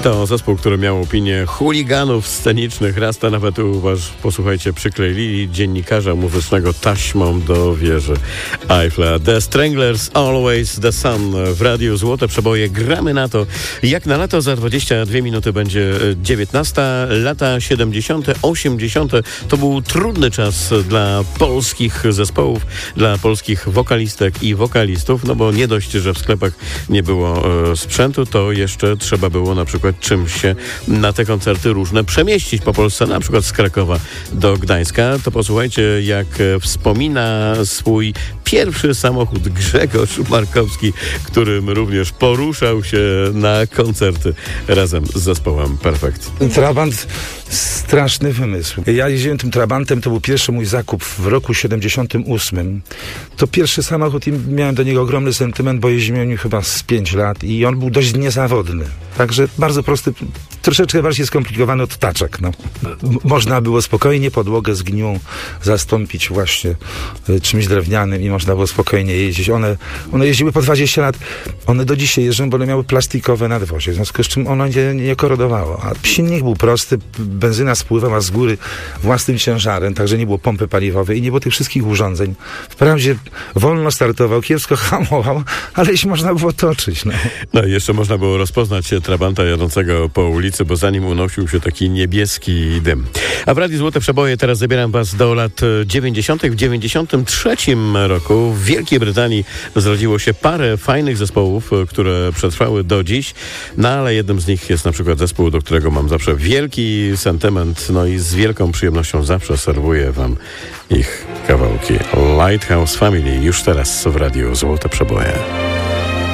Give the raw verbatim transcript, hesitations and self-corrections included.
To zespół, który miał opinię chuliganów scenicznych. Raz to nawet uważ, posłuchajcie, przykleili dziennikarza muzycznego taśmą do wieży Eiffla. The Stranglers, Always the Sun w radiu Złote Przeboje. Gramy na to, jak na lato. Za dwadzieścia dwie minuty będzie dziewiętnasta. Lata siedemdziesiąte, osiemdziesiąte to był trudny czas dla polskich zespołów, dla polskich wokalistek i wokalistów, no bo nie dość, że w sklepach nie było e, sprzętu, to jeszcze trzeba było na przykład czymś się na te koncerty różne przemieścić po Polsce, na przykład z Krakowa do Gdańska. To posłuchajcie, jak wspomina swój pierwszy samochód Grzegorz Markowski, którym również poruszał się na koncerty razem z zespołem Perfekt. Trabant, straszny wymysł. Ja jeździłem tym Trabantem, to był pierwszy mój zakup w roku siedemdziesiątym ósmym. To pierwszy samochód i miałem do niego ogromny sentyment, bo jeździłem nim chyba z pięć lat i on był dość niezawodny. Także bardzo prosty, troszeczkę bardziej skomplikowany od taczek. No. M- można było spokojnie podłogę zgniłą zastąpić właśnie y, czymś drewnianym i można było spokojnie jeździć. One, one jeździły po dwadzieścia lat. One do dzisiaj jeżdżą, bo one miały plastikowe nadwozie, w związku z czym ono nie, nie korodowało. A silnik był prosty, benzyna spływała z góry własnym ciężarem, także nie było pompy paliwowej i nie było tych wszystkich urządzeń. Wprawdzie wolno startował, kiepsko hamował, ale jeśli można było toczyć. No, no i jeszcze można było rozpoznać Trabanta jadącego po ulicy, bo za nim unosił się taki niebieski dym. A w Radiu Złote Przeboje teraz zabieram was do lat dziewięćdziesiątych. W dziewięćdziesiątym trzecim roku w Wielkiej Brytanii zrodziło się parę fajnych zespołów, które przetrwały do dziś, no ale jednym z nich jest na przykład zespół, do którego mam zawsze wielki sentyment, no i z wielką przyjemnością zawsze serwuję wam ich kawałki. Lighthouse Family już teraz w Radiu Złote Przeboje.